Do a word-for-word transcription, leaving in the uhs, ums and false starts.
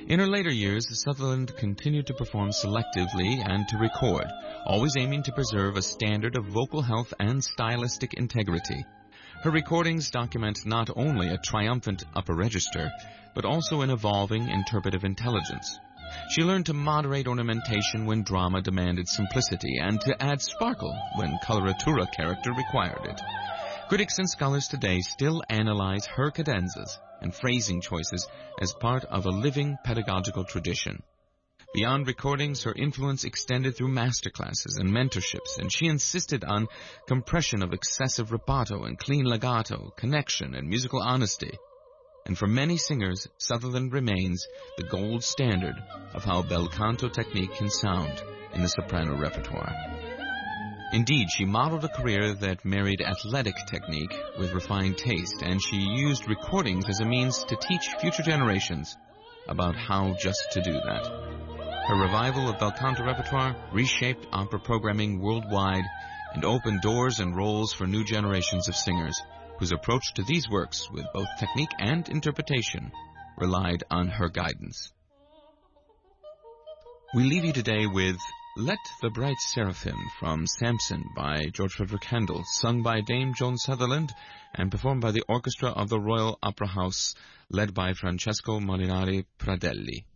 In her later years, Sutherland continued to perform selectively and to record, always aiming to preserve a standard of vocal health and stylistic integrity. Her recordings document not only a triumphant upper register, but also an evolving interpretive intelligence. She learned to moderate ornamentation when drama demanded simplicity and to add sparkle when coloratura character required it. Critics and scholars today still analyze her cadenzas and phrasing choices as part of a living pedagogical tradition. Beyond recordings, her influence extended through masterclasses and mentorships, and she insisted on compression of excessive rubato and clean legato, connection and musical honesty. And for many singers, Sutherland remains the gold standard of how bel canto technique can sound in the soprano repertoire. Indeed, she modeled a career that married athletic technique with refined taste, and she used recordings as a means to teach future generations about how just to do that. Her revival of bel canto repertoire reshaped opera programming worldwide and opened doors and roles for new generations of singers whose approach to these works, with both technique and interpretation, relied on her guidance. We leave you today with Let the Bright Seraphim from Samson by George Frederick Handel, sung by Dame Joan Sutherland and performed by the orchestra of the Royal Opera House, led by Francesco Molinari Pradelli.